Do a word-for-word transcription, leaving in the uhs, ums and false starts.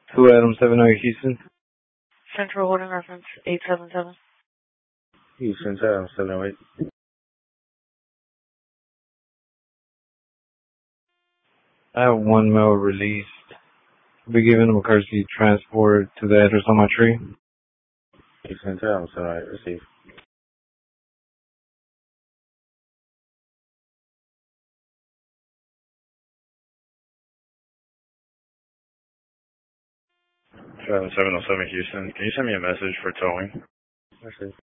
Two Adam seven oh Houston. Central holding reference eight seven seven. Houston, Adam seven oh eight. I have one mail released. I'll be giving them a courtesy transport to the address on my tree. Houston, Adam seven oh eight. Receive. Adam seven oh seven Houston. Can you send me a message for towing? Receive.